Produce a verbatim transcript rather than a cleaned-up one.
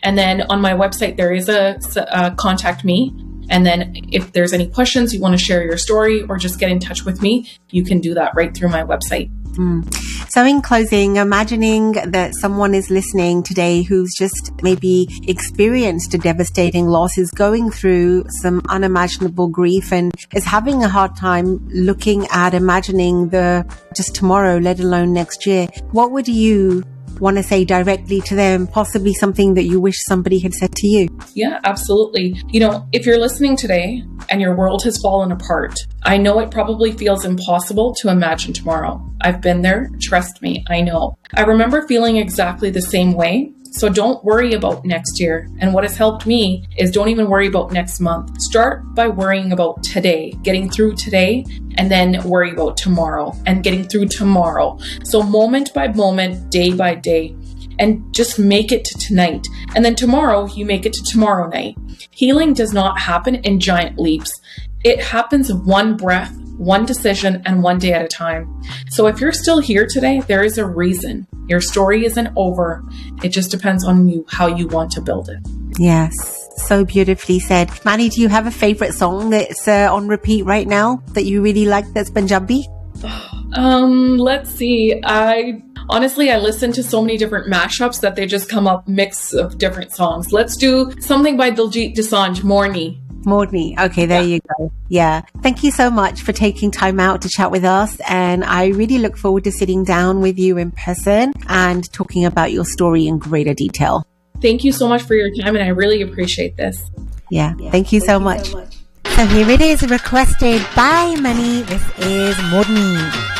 And then on my website, there is a, a contact me. And then if there's any questions, you want to share your story or just get in touch with me, you can do that right through my website. Mm. So in closing, imagining that someone is listening today who's just maybe experienced a devastating loss, is going through some unimaginable grief and is having a hard time looking at imagining the just tomorrow, let alone next year. What would you want to say directly to them, possibly something that you wish somebody had said to you? Yeah, absolutely. You know, if you're listening today and your world has fallen apart, I know it probably feels impossible to imagine tomorrow. I've been there. Trust me, I know. I remember feeling exactly the same way. So don't worry about next year. And what has helped me is don't even worry about next month. Start by worrying about today, getting through today, and then worry about tomorrow and getting through tomorrow. So moment by moment, day by day, and just make it to tonight. And then tomorrow, you make it to tomorrow night. Healing does not happen in giant leaps. It happens one breath, one decision, and one day at a time. So if you're still here today, there is a reason. Your story isn't over. It just depends on you, how you want to build it. Yes, so beautifully said. Manny, do you have a favorite song that's uh, on repeat right now that you really like that's Punjabi? Um, let's see. I honestly, I listen to so many different mashups that they just come up mix of different songs. Let's do something by Diljit Dosanjh, Morni. Morni. Okay, there yeah. you go. Yeah. Thank you so much for taking time out to chat with us. And I really look forward to sitting down with you in person and talking about your story in greater detail. Thank you so much for your time, and I really appreciate this. Yeah. yeah. Thank you, Thank so, you much. so much. So here it is, requested by Manny. This is Morni.